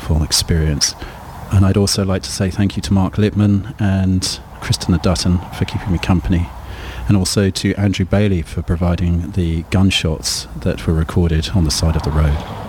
wonderful experience. And I'd also like to say thank you to Mark Lippman and Christina Dutton for keeping me company, and also to Andrew Bailey for providing the gunshots that were recorded on the side of the road.